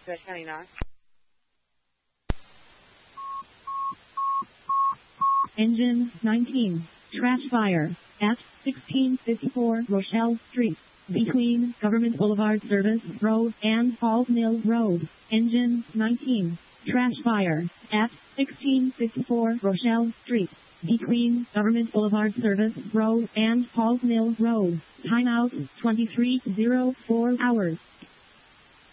Canina. Engine 19. Trash fire at 1654 Rochelle Street, between Government Boulevard Service Road and Falls Mill Road. Engine 19. Trash fire at 1654 Rochelle Street, between Government Boulevard Service Road and Falls Mill Road. Timeout 23:04 hours.